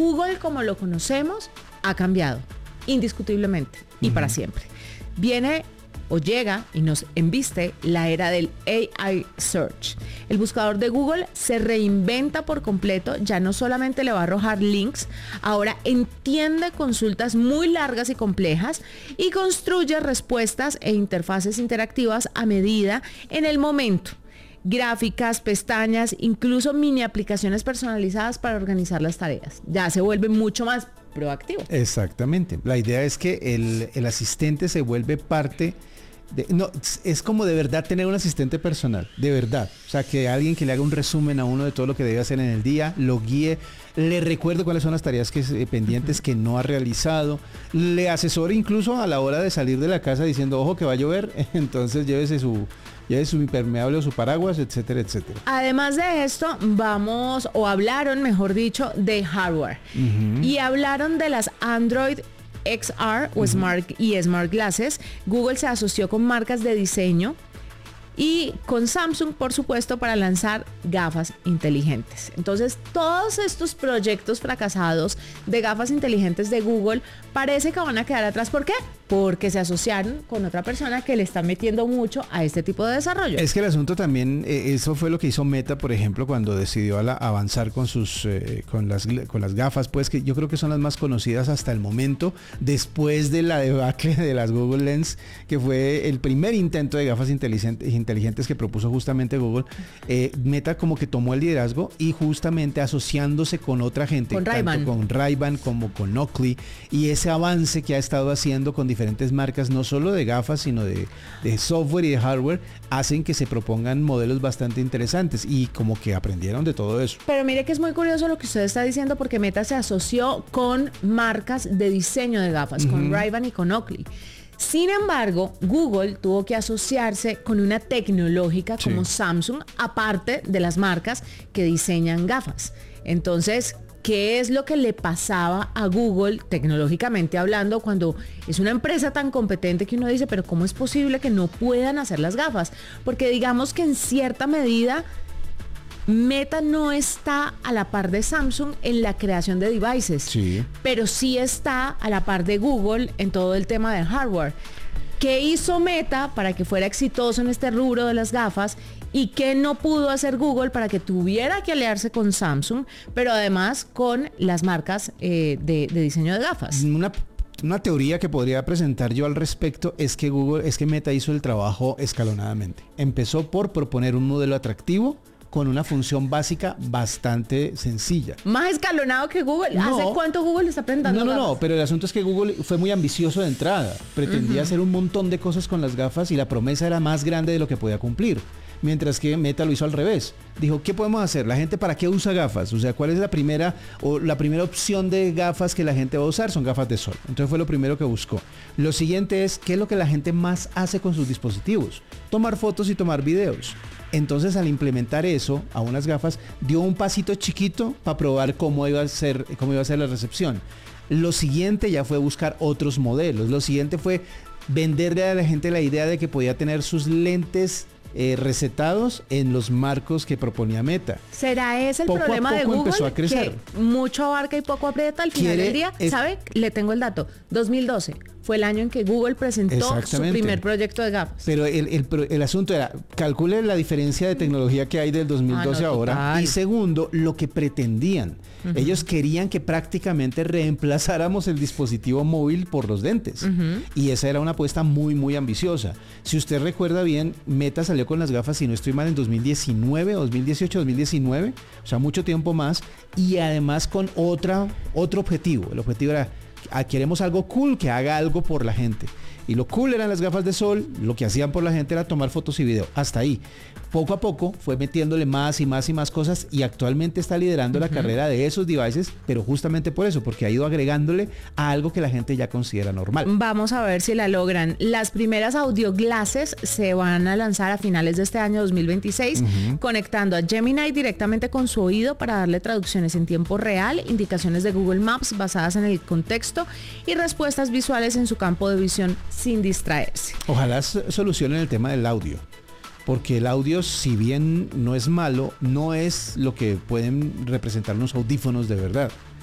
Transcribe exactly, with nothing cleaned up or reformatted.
Google como lo conocemos ha cambiado indiscutiblemente y uh-huh. para siempre. Viene o llega y nos embiste la era del A I Search. El buscador de Google se reinventa por completo, ya no solamente le va a arrojar links, ahora entiende consultas muy largas y complejas y construye respuestas e interfaces interactivas a medida en el momento. Gráficas, pestañas, incluso mini aplicaciones personalizadas para organizar las tareas. Ya se vuelve mucho más proactivo. Exactamente. La idea es que el, el asistente se vuelve parte de, no, es como de verdad tener un asistente personal, de verdad. O sea, que alguien que le haga un resumen a uno de todo lo que debe hacer en el día, lo guíe, le recuerde cuáles son las tareas que, eh, pendientes que no ha realizado, le asesore incluso a la hora de salir de la casa diciendo, ojo que va a llover, entonces llévese su... ya es su impermeable o su paraguas, etcétera, etcétera. Además de esto, vamos, o hablaron, mejor dicho, de hardware. Uh-huh. Y hablaron de las Android X R o uh-huh. Smart y Smart Glasses. Google se asoció con marcas de diseño y con Samsung, por supuesto, para lanzar gafas inteligentes. Entonces, todos estos proyectos fracasados de gafas inteligentes de Google parece que van a quedar atrás. ¿Por qué? Porque se asociaron con otra persona que le está metiendo mucho a este tipo de desarrollo. Es que el asunto también, eh, eso fue lo que hizo Meta, por ejemplo, cuando decidió a la, avanzar con sus eh, con las con las gafas, pues que yo creo que son las más conocidas hasta el momento, después de la debacle de las Google Lens, que fue el primer intento de gafas inteligentes, inteligentes que propuso justamente Google. Eh, Meta como que tomó el liderazgo y justamente asociándose con otra gente, con tanto Ray-Ban. con Ray-Ban como con Oakley, y ese avance que ha estado haciendo con diferentes marcas, no solo de gafas, sino de, de software y de hardware, hacen que se propongan modelos bastante interesantes y como que aprendieron de todo eso. Pero mire que es muy curioso lo que usted está diciendo, porque Meta se asoció con marcas de diseño de gafas, uh-huh. con Ray-Ban y con Oakley. Sin embargo, Google tuvo que asociarse con una tecnológica como sí. Samsung, aparte de las marcas que diseñan gafas. Entonces, ¿qué es lo que le pasaba a Google tecnológicamente hablando cuando es una empresa tan competente que uno dice, pero ¿cómo es posible que no puedan hacer las gafas? Porque digamos que en cierta medida Meta no está a la par de Samsung en la creación de devices, sí. pero sí está a la par de Google en todo el tema del hardware. ¿Qué hizo Meta para que fuera exitoso en este rubro de las gafas? ¿Y qué no pudo hacer Google para que tuviera que aliarse con Samsung, pero además con las marcas eh, de, de diseño de gafas? Una, una teoría que podría presentar yo al respecto es que Google, es que Meta hizo el trabajo escalonadamente. Empezó por proponer un modelo atractivo con una función básica bastante sencilla. ¿Más escalonado que Google? No, ¿Hace cuánto Google está presentando No, no, gafas? no, pero el asunto es que Google fue muy ambicioso de entrada. Pretendía uh-huh. hacer un montón de cosas con las gafas y la promesa era más grande de lo que podía cumplir. Mientras que Meta lo hizo al revés. Dijo, ¿qué podemos hacer? ¿La gente para qué usa gafas? O sea, ¿cuál es la primera o la primera opción de gafas que la gente va a usar? Son gafas de sol. Entonces fue lo primero que buscó. Lo siguiente es, ¿qué es lo que la gente más hace con sus dispositivos? Tomar fotos y tomar videos. Entonces, al implementar eso a unas gafas, dio un pasito chiquito para probar cómo iba a ser, cómo iba a ser la recepción. Lo siguiente ya fue buscar otros modelos. Lo siguiente fue venderle a la gente la idea de que podía tener sus lentes Eh, recetados en los marcos que proponía Meta. ¿Será ese el poco problema a poco de Google? Empezó a crecer. Que mucho abarca y poco aprieta al final del día. Es, ¿Sabe? Le tengo el dato. dos mil doce fue el año en que Google presentó su primer proyecto de gafas. Pero el, el, el asunto era, calcule la diferencia de tecnología que hay del dos mil doce ah, no, ahora. Total. Y segundo, lo que pretendían. Uh-huh. Ellos querían que prácticamente reemplazáramos el dispositivo móvil por los lentes. Uh-huh. Y esa era una apuesta muy, muy ambiciosa. Si usted recuerda bien, Meta salió con las gafas, si no estoy mal, en dos mil diecinueve, dos mil dieciocho, dos mil diecinueve, o sea, mucho tiempo más, y además con otra, otro objetivo. El objetivo era, ah, queremos algo cool que haga algo por la gente. Y lo cool eran las gafas de sol, lo que hacían por la gente era tomar fotos y video, hasta ahí. Poco a poco fue metiéndole más y más y más cosas y actualmente está liderando uh-huh. la carrera de esos devices, pero justamente por eso, porque ha ido agregándole a algo que la gente ya considera normal. Vamos a ver si la logran. Las primeras audio glasses se van a lanzar a finales de este año dos mil veintiséis, uh-huh. conectando a Gemini directamente con su oído para darle traducciones en tiempo real, indicaciones de Google Maps basadas en el contexto y respuestas visuales en su campo de visión sin distraerse. Ojalá solucionen el tema del audio, porque el audio, si bien no es malo, no es lo que pueden representar unos audífonos de verdad.